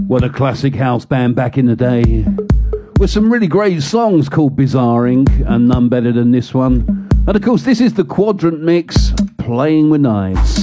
What a classic house band back in the day, with some really great songs called Bizarring, and none better than this one. And of course, this is the Quadrant Mix, Playing with Knives.